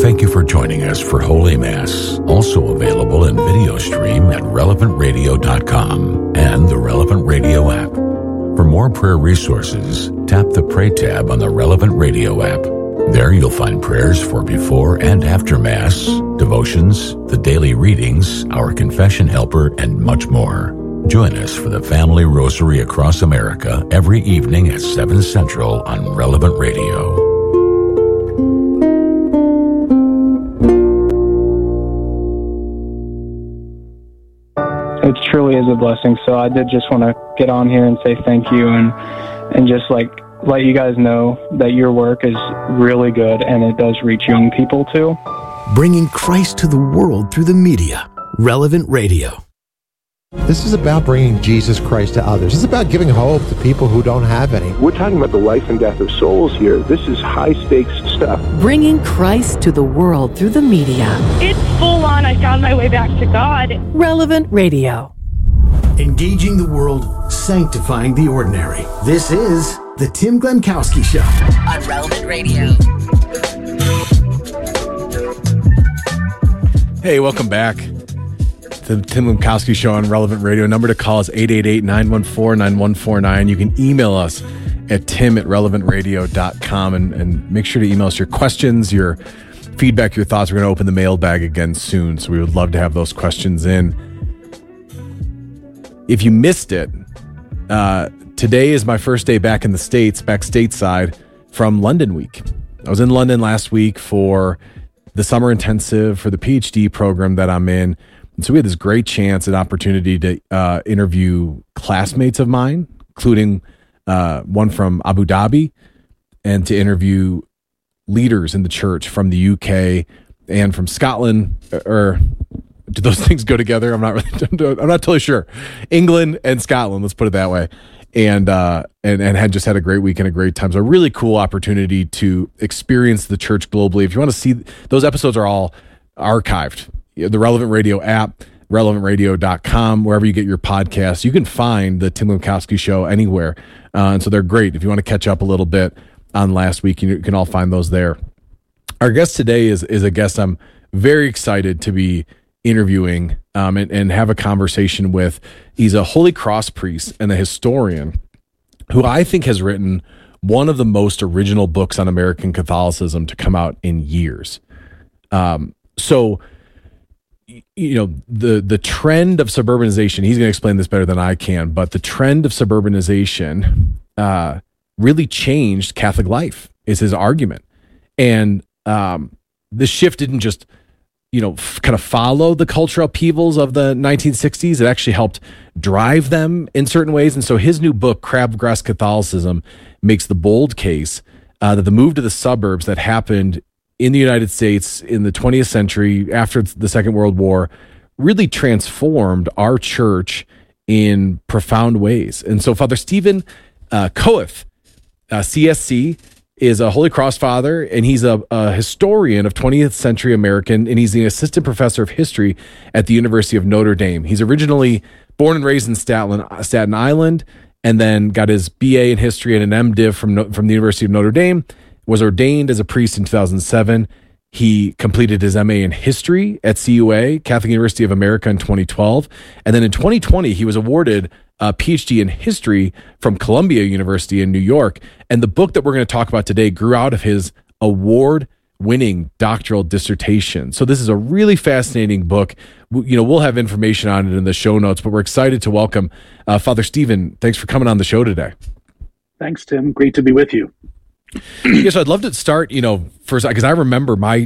Thank you for joining us for Holy Mass, also available in video stream at relevantradio.com and the Relevant Radio app. For more prayer resources, tap the Pray tab on the Relevant Radio app. There you'll find prayers for before and after Mass, devotions, the daily readings, our confession helper, and much more. Join us for the Family Rosary across America every evening at 7 Central on Relevant Radio. It truly is a blessing. So I did just want to get on here and say thank you and just let you guys know that your work is really good and it does reach young people too. Bringing Christ to the world through the media. Relevant Radio. This is about bringing Jesus Christ to others. It's about giving hope to people who don't have any. We're talking about the life and death of souls here. This is high-stakes stuff. Bringing Christ to the world through the media. It's full on. I found my way back to God. Relevant Radio. Engaging the world, sanctifying the ordinary. This is The Tim Glemkowski Show. On Relevant Radio. Hey, welcome back. The Tim Glemkowski Show on Relevant Radio. Number to call is 888-914-9149. You can email us at tim@relevantradio.com and make sure to email us your questions, your feedback, your thoughts. We're going to open the mailbag again soon, so we would love to have those questions in. If you missed it, today is my first day back in the States, back stateside from London Week. I was in London last week for the summer intensive for the PhD program that I'm in. And so we had this great chance and opportunity to interview classmates of mine, including one from Abu Dhabi, and to interview leaders in the church from the UK and from Scotland. Or do those things go together? I'm not totally sure. England and Scotland, let's put it that way. And had just had a great week and a great time. So a really cool opportunity to experience the church globally. If you want to see, those episodes are all archived. The Relevant Radio app, relevantradio.com, wherever you get your podcasts. You can find the Tim Glemkowski Show anywhere. And so they're great. If you want to catch up a little bit on last week, you can all find those there. Our guest today is a guest I'm very excited to be interviewing and have a conversation with. He's a Holy Cross priest and a historian who I think has written one of the most original books on American Catholicism to come out in years. So, you know, the trend of suburbanization, he's going to explain this better than I can, but the trend of suburbanization really changed Catholic life, is his argument. And this shift didn't just, kind of follow the cultural upheavals of the 1960s. It actually helped drive them in certain ways. And so his new book, Crabgrass Catholicism, makes the bold case that the move to the suburbs that happened in the United States in the 20th century after the Second World War really transformed our church in profound ways. And so Father Stephen Koeth, CSC, is a Holy Cross father, and he's a historian of 20th century American, and he's the assistant professor of history at the University of Notre Dame. He's originally born and raised in Staten Island, and then got his BA in history and an MDiv from the University of Notre Dame, was ordained as a priest in 2007. He completed his MA in history at CUA, Catholic University of America, in 2012. And then in 2020, he was awarded a PhD in history from Columbia University in New York. And the book that we're going to talk about today grew out of his award-winning doctoral dissertation. So this is a really fascinating book. We'll have information on it in the show notes, but we're excited to welcome Father Stephen. Thanks for coming on the show today. Thanks, Tim. Great to be with you. So I'd love to start, first, because I remember my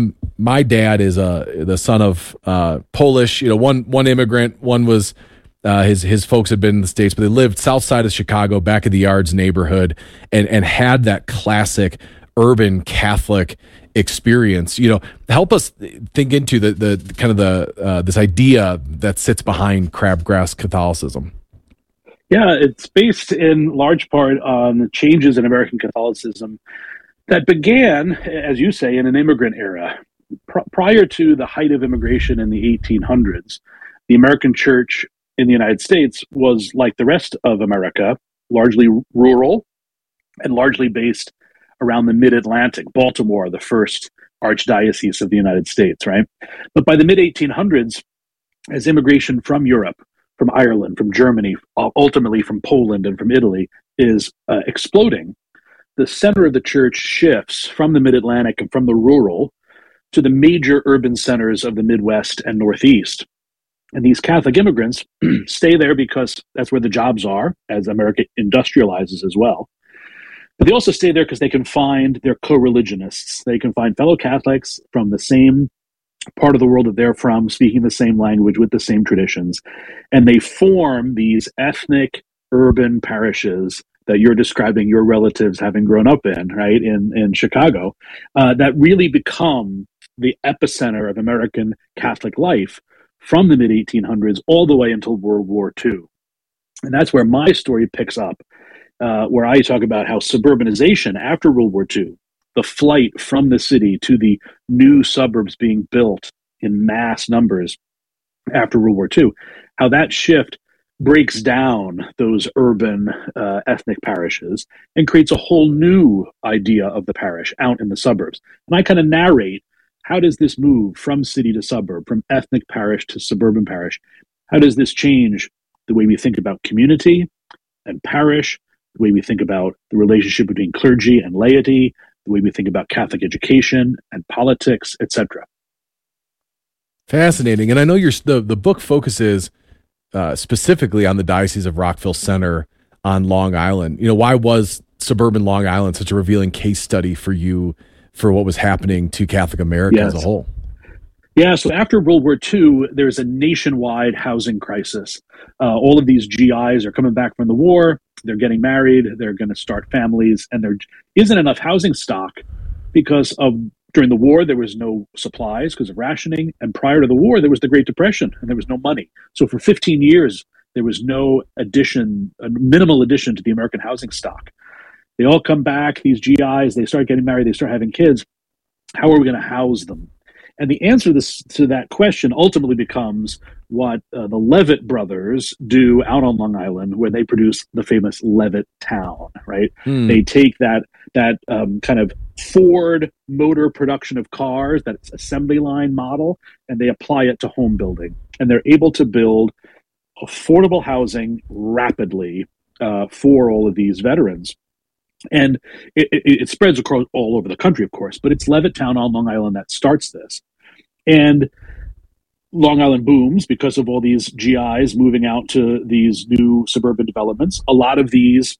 dad is the son of Polish, one immigrant, one was his folks had been in the States, but they lived south side of Chicago, back of the Yards neighborhood, and had that classic urban Catholic experience. Help us think into the kind of this idea that sits behind Crabgrass Catholicism. Yeah, it's based in large part on the changes in American Catholicism that began, as you say, in an immigrant era. Prior to the height of immigration in the 1800s, the American church in the United States was, like the rest of America, largely rural and largely based around the mid-Atlantic. Baltimore, the first archdiocese of the United States, right? But by the mid-1800s, as immigration from Europe, from Ireland, from Germany, ultimately from Poland and from Italy is exploding, the center of the church shifts from the mid-Atlantic and from the rural to the major urban centers of the Midwest and Northeast. And these Catholic immigrants stay there because that's where the jobs are, as America industrializes as well. But they also stay there because they can find their co-religionists. They can find fellow Catholics from the same part of the world that they're from, speaking the same language with the same traditions. And they form these ethnic urban parishes that you're describing your relatives having grown up in, right, in Chicago, that really become the epicenter of American Catholic life from the mid-1800s all the way until World War II. And that's where my story picks up, where I talk about how suburbanization after World War II, the flight from the city to the new suburbs being built in mass numbers after World War II, how that shift breaks down those urban ethnic parishes and creates a whole new idea of the parish out in the suburbs. And I kind of narrate, how does this move from city to suburb, from ethnic parish to suburban parish? How does this change the way we think about community and parish, the way we think about the relationship between clergy and laity, the way we think about Catholic education and politics, etc.? Fascinating. And I know the book focuses specifically on the Diocese of Rockville Center on Long Island. You know, why was suburban Long Island such a revealing case study for you for what was happening to Catholic America as a whole? Yeah, so after World War II, there's a nationwide housing crisis. All of these GIs are coming back from the war. They're getting married. They're going to start families. And there isn't enough housing stock because during the war, there was no supplies because of rationing. And prior to the war, there was the Great Depression and there was no money. So for 15 years, there was no addition, a minimal addition to the American housing stock. They all come back, these GIs, they start getting married, they start having kids. How are we going to house them? And the answer to that question ultimately becomes what the Levitt brothers do out on Long Island, where they produce the famous Levitt Town, right? They take that kind of Ford motor production of cars, that assembly line model, and they apply it to home building. And they're able to build affordable housing rapidly for all of these veterans. And it spreads across all over the country, of course, but it's Levittown on Long Island that starts this. And Long Island booms because of all these GIs moving out to these new suburban developments. A lot of these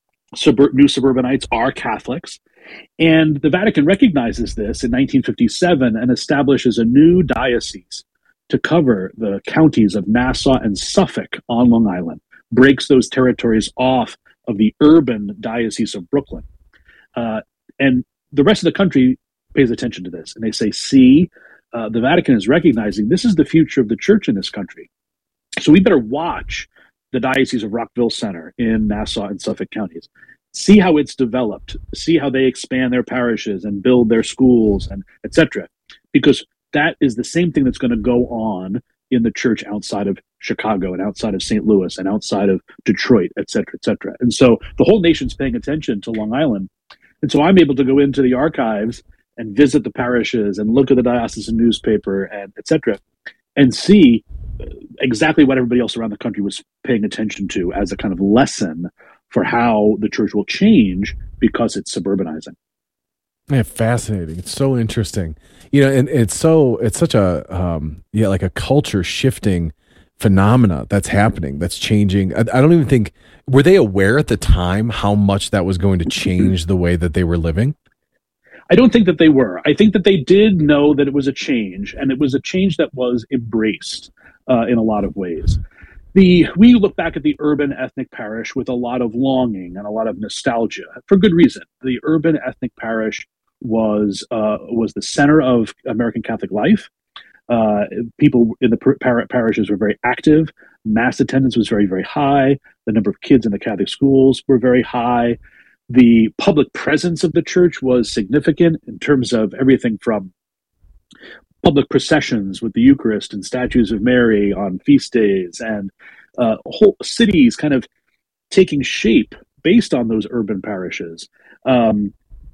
new suburbanites are Catholics. And the Vatican recognizes this in 1957 and establishes a new diocese to cover the counties of Nassau and Suffolk on Long Island, breaks those territories off of the urban Diocese of Brooklyn. And the rest of the country pays attention to this. And they say, see, the Vatican is recognizing this is the future of the church in this country. So we better watch the Diocese of Rockville Center in Nassau and Suffolk counties. See how it's developed. See how they expand their parishes and build their schools and etc. Because that is the same thing that's going to go on in the church outside of Chicago and outside of St. Louis and outside of Detroit, et cetera, et cetera. And so the whole nation's paying attention to Long Island. And so I'm able to go into the archives and visit the parishes and look at the diocesan newspaper and et cetera, and see exactly what everybody else around the country was paying attention to as a kind of lesson for how the church will change because it's suburbanizing. Yeah, fascinating. It's so interesting. You know, and it's such a, like a culture shifting phenomena that's happening, that's changing. I don't even think, were they aware at the time how much that was going to change the way that they were living? I don't think that they were. I think that they did know that it was a change, and it was a change that was embraced in a lot of ways. We look back at the urban ethnic parish with a lot of longing and a lot of nostalgia, for good reason. The urban ethnic parish was the center of American Catholic life. People in the parishes were very active. Mass attendance was very, very high. The number of kids in the Catholic schools were very high. The public presence of the church was significant in terms of everything from public processions with the Eucharist and statues of Mary on feast days, and whole cities kind of taking shape based on those urban parishes.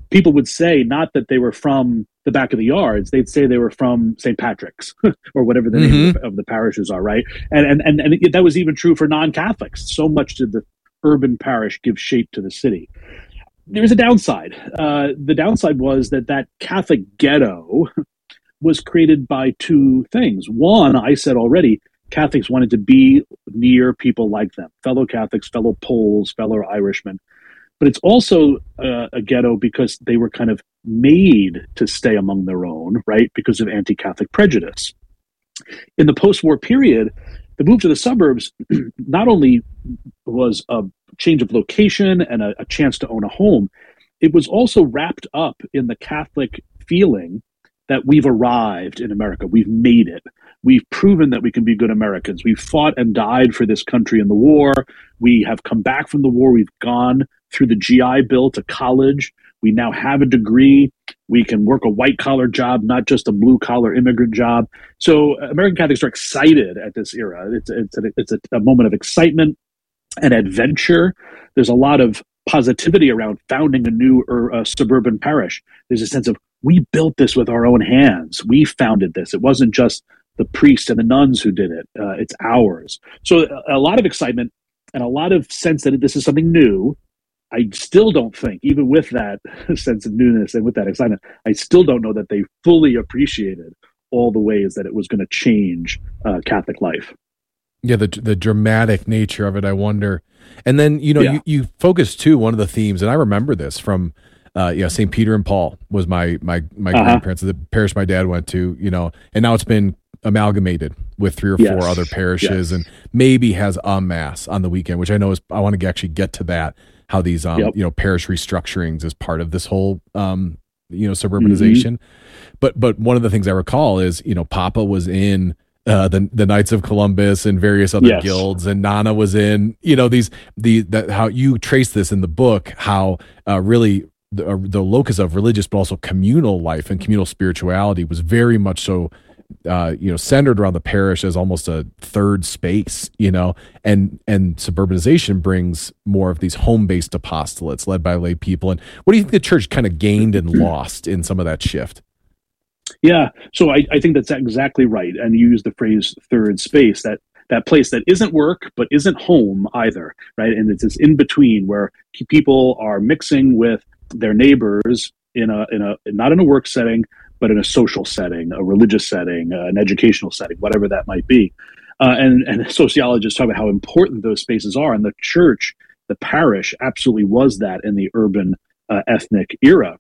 people would say not that they were from the back of the yards, they'd say they were from St. Patrick's or whatever the name of the parishes are, right? And that was even true for non-Catholics. So much did the urban parish give shape to the city. There's a downside. The downside was that Catholic ghetto was created by two things. One, I said already, Catholics wanted to be near people like them, fellow Catholics, fellow Poles, fellow Irishmen. But it's also a ghetto because they were kind of made to stay among their own, right? Because of anti-Catholic prejudice. In the post-war period, the move to the suburbs not only was a change of location and a chance to own a home, it was also wrapped up in the Catholic feeling that we've arrived in America. We've made it. We've proven that we can be good Americans. We've fought and died for this country in the war. We have come back from the war. We've gone through the GI Bill to college. We now have a degree. We can work a white-collar job, not just a blue-collar immigrant job. So American Catholics are excited at this era. It's a moment of excitement and adventure. There's a lot of positivity around founding a new suburban parish. There's a sense of, we built this with our own hands. We founded this. It wasn't just the priests and the nuns who did it. It's ours. So a lot of excitement and a lot of sense that this is something new. I still don't think, even with that sense of newness and with that excitement, I still don't know that they fully appreciated all the ways that it was going to change Catholic life. Yeah, the dramatic nature of it, I wonder. And then, you focus too, one of the themes, and I remember this from St. Peter and Paul was my grandparents, the parish my dad went to, and now it's been amalgamated with 3 or 4 other parishes and maybe has a mass on the weekend, which I know I want to actually get to that, how these, parish restructurings is part of this whole, suburbanization. But one of the things I recall is, Papa was in the Knights of Columbus and various other guilds, and Nana was in, how you trace this in the book, how really the locus of religious but also communal life and communal spirituality was very much so centered around the parish as almost a third space, and suburbanization brings more of these home-based apostolates led by lay people. And what do you think the church kind of gained and lost in some of that shift? Yeah, so I think that's exactly right. And you use the phrase third space, that place that isn't work but isn't home either, right? And it's this in between where people are mixing with their neighbors in a not in a work setting, but in a social setting, a religious setting, an educational setting, whatever that might be. And sociologists talk about how important those spaces are. And the church, the parish, absolutely was that in the urban ethnic era.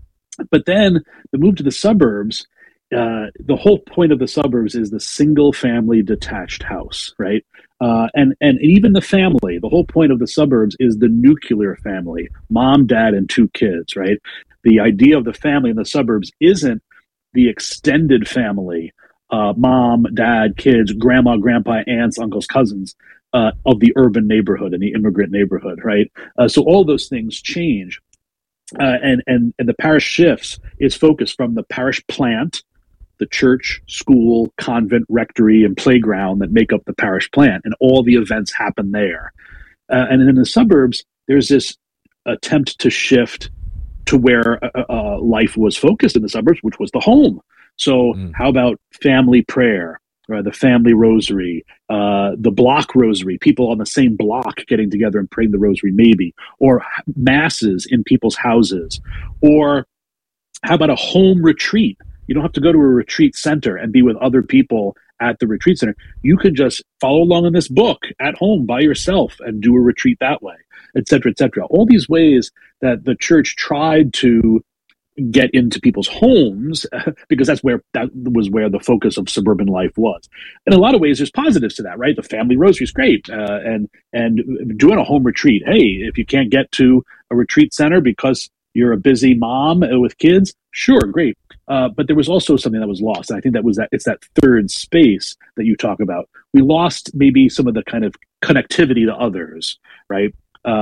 But then the move to the suburbs, the whole point of the suburbs is the single family detached house, right? And even the family, the whole point of the suburbs is the nuclear family, mom, dad, and 2 kids, right? The idea of the family in the suburbs isn't the extended family, mom, dad, kids, grandma, grandpa, aunts, uncles, cousins, of the urban neighborhood and the immigrant neighborhood, right? So all those things change. And the parish shifts its focus from the parish plant, the church, school, convent, rectory, and playground that make up the parish plant, and all the events happen there. And in the suburbs, there's this attempt to shift to where life was focused in the suburbs, which was the home. So how about family prayer, or the family rosary, the block rosary, people on the same block getting together and praying the rosary maybe, or masses in people's houses, or how about a home retreat? You don't have to go to a retreat center and be with other people at the retreat center. You could just follow along in this book at home by yourself and do a retreat that way, et cetera, et cetera. All these ways that the church tried to get into people's homes, because that was where the focus of suburban life was. In a lot of ways, there's positives to that, right? The family rosary is great, and doing a home retreat. Hey, if you can't get to a retreat center because you're a busy mom with kids, sure, great. But there was also something that was lost, and I think it's that third space that you talk about. We lost maybe some of the kind of connectivity to others, right?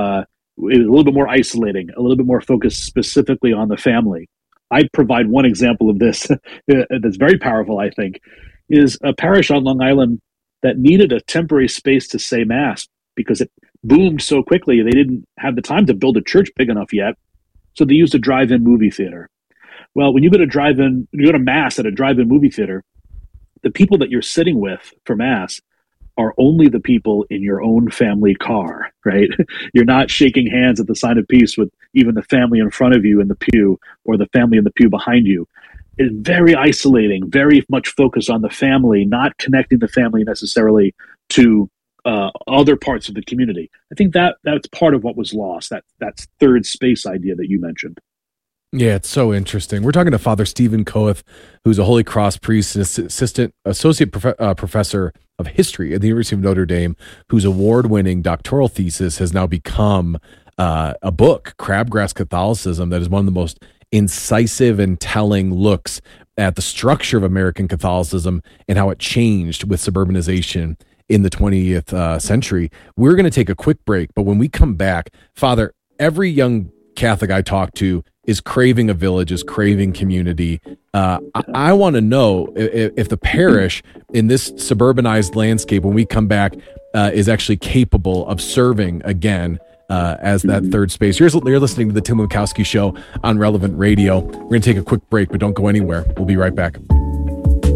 It was a little bit more isolating, a little bit more focused specifically on the family. I provide one example of this that's very powerful, I think, is a parish on Long Island that needed a temporary space to say Mass because it boomed so quickly. They didn't have the time to build a church big enough yet. So they used a drive-in movie theater. Well, when you go to Mass at a drive-in movie theater, the people that you're sitting with for Mass are only the people in your own family car, right? You're not shaking hands at the sign of peace with even the family in front of you in the pew or the family in the pew behind you. It's very isolating, very much focused on the family, not connecting the family necessarily to other parts of the community. I think that's part of what was lost, that third space idea that you mentioned. Yeah, it's so interesting. We're talking to Father Stephen Koeth, who's a Holy Cross priest and associate professor of history at the University of Notre Dame, whose award-winning doctoral thesis has now become a book, Crabgrass Catholicism, that is one of the most incisive and telling looks at the structure of American Catholicism and how it changed with suburbanization in the 20th century. We're going to take a quick break, but when we come back, Father, every young Catholic I talk to is craving a village, is craving community. I want to know if the parish in this suburbanized landscape, when we come back, is actually capable of serving again as that third space. You're listening to the Tim Lemkowski Show on Relevant Radio. We're going to take a quick break, but don't go anywhere. We'll be right back.